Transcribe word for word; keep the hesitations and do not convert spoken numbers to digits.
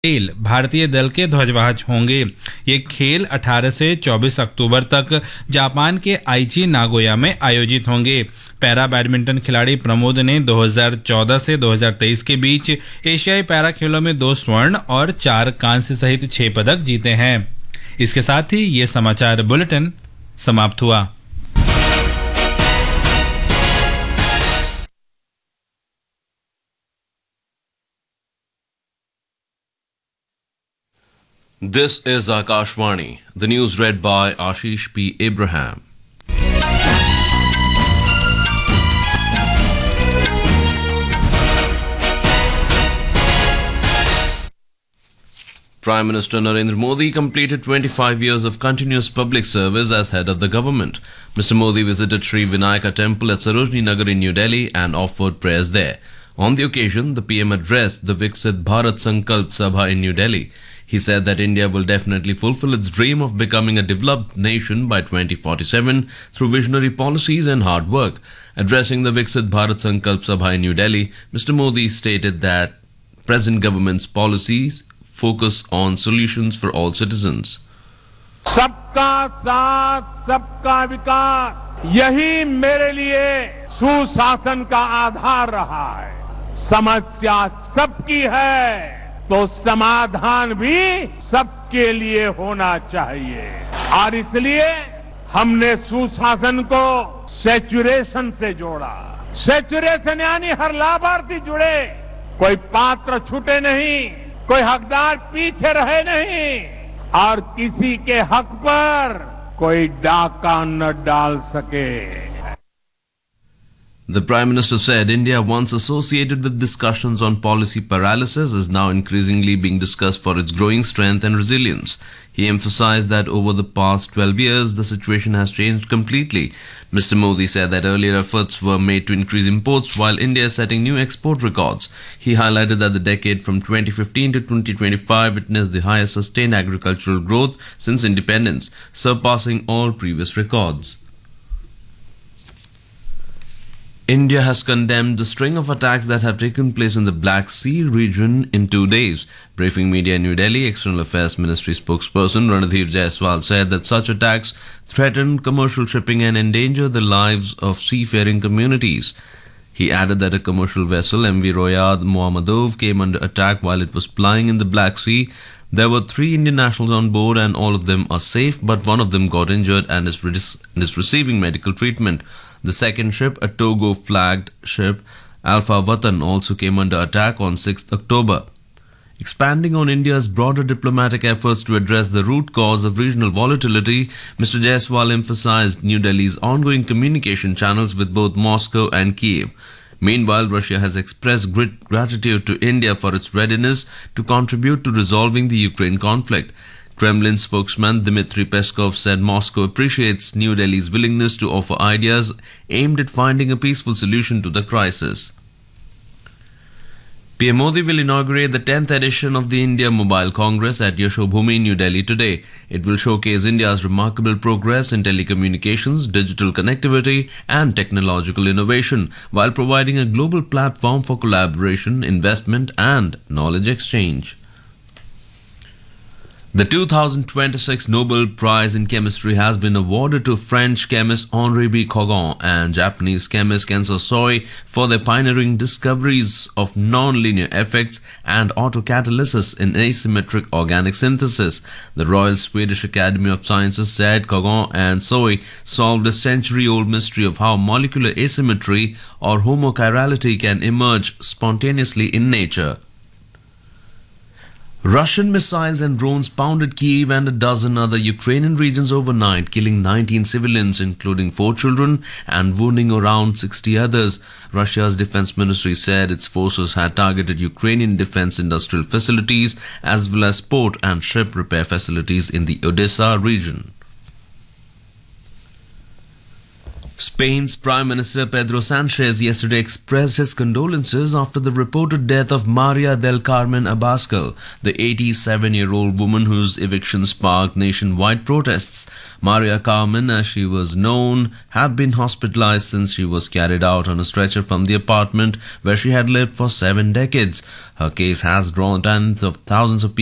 खेल भारतीय दल के ध्वजवाहक होंगे। ये खेल अठारह से चौबीस अक्टूबर तक जापान के आइची नागोया में आयोजित होंगे। पैरा बैडमिंटन खिलाड़ी प्रमोद ने दो हज़ार चौदह से दो हज़ार तेईस के बीच एशियाई पैरा खेलों में दो स्वर्ण और चार कांस्य सहित छह पदक जीते हैं। इसके साथ ही ये समाचार बुलेटिन समाप्त हुआ। This is Akashvani. The news read by Ashish P. Abraham. Prime Minister Narendra Modi completed twenty-five years of continuous public service as head of the government. Mister Modi visited Sri Vinayaka Temple at Sarojini Nagar in New Delhi and offered prayers there. On the occasion, the P M addressed the Viksit Bharat Sankalp Sabha in New Delhi. He said that India will definitely fulfill its dream of becoming a developed nation by twenty forty-seven through visionary policies and hard work. Addressing the Viksit Bharat Sankalp Sabha in New Delhi, Mister Modi stated that present government's policies focus on solutions for all citizens. सबका साथ सबका विकास यही मेरे लिए सुशासन का आधार रहा है। समस्या सबकी है तो समाधान भी सबके लिए होना चाहिए और इसलिए हमने सुशासन को सैचुरेशन से जोड़ा। सैचुरेशन यानी हर लाभार्थी जुड़े, कोई पात्र छूटे नहीं, कोई हकदार पीछे रहे नहीं और किसी के हक पर कोई डाका न डाल सके। The Prime Minister said India, once associated with discussions on policy paralysis, is now increasingly being discussed for its growing strength and resilience. He emphasized that over the past twelve years, the situation has changed completely. Mister Modi said that earlier efforts were made to increase imports while India is setting new export records. He highlighted that the decade from twenty fifteen to twenty twenty-five witnessed the highest sustained agricultural growth since independence, surpassing all previous records. India has condemned the string of attacks that have taken place in the Black Sea region in two days. Briefing media in New Delhi, External Affairs Ministry spokesperson Ranadhir Jaiswal said that such attacks threaten commercial shipping and endanger the lives of seafaring communities. He added that a commercial vessel, M V Royad Mohammadov, came under attack while it was plying in the Black Sea. There were three Indian nationals on board and all of them are safe, but one of them got injured and is, re- is receiving medical treatment. The second ship, a Togo-flagged ship, Alpha Watan, also came under attack on sixth October. Expanding on India's broader diplomatic efforts to address the root cause of regional volatility, Mister Jaiswal emphasized New Delhi's ongoing communication channels with both Moscow and Kiev. Meanwhile, Russia has expressed great gratitude to India for its readiness to contribute to resolving the Ukraine conflict. Kremlin spokesman Dmitry Peskov said Moscow appreciates New Delhi's willingness to offer ideas aimed at finding a peaceful solution to the crisis. P M Modi will inaugurate the tenth edition of the India Mobile Congress at Yashobhoomi, New Delhi today. It will showcase India's remarkable progress in telecommunications, digital connectivity and technological innovation while providing a global platform for collaboration, investment and knowledge exchange. The two thousand twenty-six Nobel Prize in Chemistry has been awarded to French chemist Henri B. Cogon and Japanese chemist Kenzo Soi for their pioneering discoveries of non-linear effects and autocatalysis in asymmetric organic synthesis. The Royal Swedish Academy of Sciences said Cogon and Soi solved a century-old mystery of how molecular asymmetry or homochirality can emerge spontaneously in nature. Russian missiles and drones pounded Kyiv and a dozen other Ukrainian regions overnight, killing nineteen civilians, including four children, and wounding around sixty others. Russia's defense ministry said its forces had targeted Ukrainian defense industrial facilities as well as port and ship repair facilities in the Odessa region. Spain's Prime Minister Pedro Sanchez yesterday expressed his condolences after the reported death of Maria del Carmen Abascal, the eighty-seven-year-old woman whose eviction sparked nationwide protests. Maria Carmen, as she was known, had been hospitalized since she was carried out on a stretcher from the apartment where she had lived for seven decades. Her case has drawn tens of thousands of people